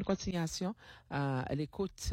continuation à l'écoute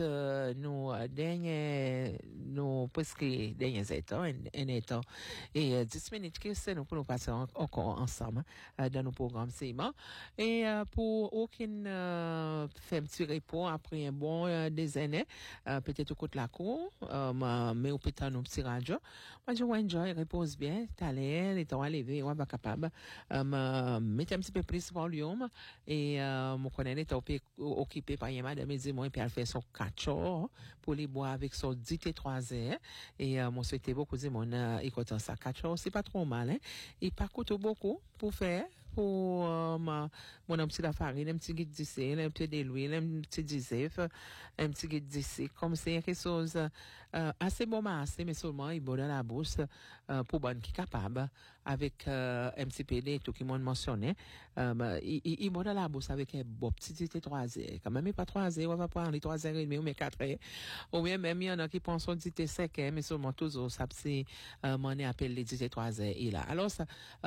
nous presque derniers états et 10 minutes que c'est nous pour nous passer encore ensemble dans nos programmes CIMA et pour aucune fait un petit repos après un bon des années peut-être au côté la cour mais au peut-être nos petits radio moi je enjoy repose bien t'aller et t'en lever on va capable mettre un petit peu plus volume et mon connaît est occupé par une madame dit moi puis elle fait son 4 jours pour les boire avec son 10 et 3 heures et mon souhaité beaucoup de mon écoutant ça 4 jours c'est pas trop mal hein et pas coûte beaucoup pour faire pour mon petit la farine un petit guide d'ici un petit de l'huile un petit d'isef un petit guide d'ici comme c'est quelque chose assez bon assez mais seulement il bon dans la bouche pour bonne qui capable avec un petit PD tout qui m'ont mentionné il bon dans la bouche avec un bon petit 3 heures quand même pas 3 heures on va prendre les 3 heures et demie ou mais 4 heures ou bien même il y en a qui pensent on dit 5 heures mais seulement toujours ça c'est mon appelle les 3 heures il là alors ça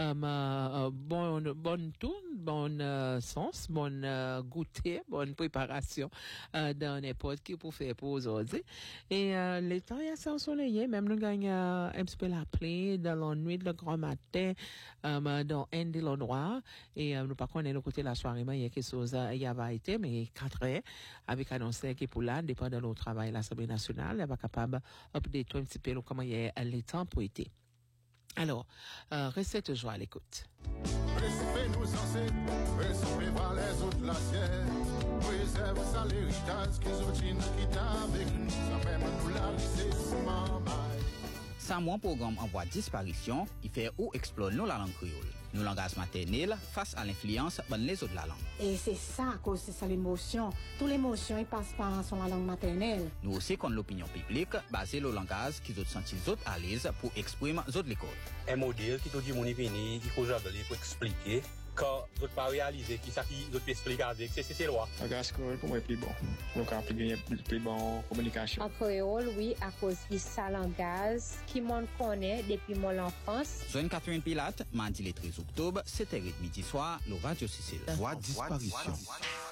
bonne tourne, bonne sens, bonne goûter, bonne préparation dans n'importe qui pour faire pour aujourd'hui. Et les temps il y a ça ensoleillé, même nous gagne un petit peu la pluie dans la nuit le grand matin dans un de l'endroit et nous pas connaître le côté de la soirée mais il y a quelque chose il y avait été mais 4 heures avec annoncé qui pour là dépend de notre travail l'Assemblée nationale elle va capable update un petit peu comment il y a les temps pour été. Alors, restez toujours à l'écoute. Respect nos ancêtres, respect par les autres de la terre. Préserve ça l'héritage qu'ils ont quitté avec nous. Ça même nous l'a laissé sous maman. Sans mon programme en voie de disparition, il fait ou explore nous la langue créole. Nos langages maternels face à l'influence de les autres la langue. Et c'est ça, à cause de ça l'émotion. Toute l'émotion, il passe par son la langue maternelle. Nous aussi, qu'on l'opinion publique, basée sur le langage qui ont senti autres à l'aise pour exprimer autres l'école. Un modèle qui te dit mon épine, qui faut jamais pour expliquer. Quand vous pas réaliser qui ça qui vous expliquer avec c'est loi. Langage créole pour moi est plus bon. Nous avons plus bon communication. En créole oui à cause de ça langage qui m'on connaît depuis mon enfance. Jeune Catherine Pilate, mardi le 13 octobre, 7h30 soir, le Radio Cécile. Voix disparition.